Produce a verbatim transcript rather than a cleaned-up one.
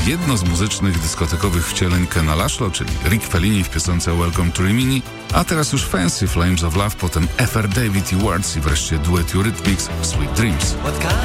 jedno z muzycznych, dyskotekowych wcieleń Kena Laszlo, czyli Rick Fellini w piosence Welcome to Rimini, a teraz już Fancy Flames of Love, potem F R David i Wards i wreszcie duet Eurythmics Sweet Dreams.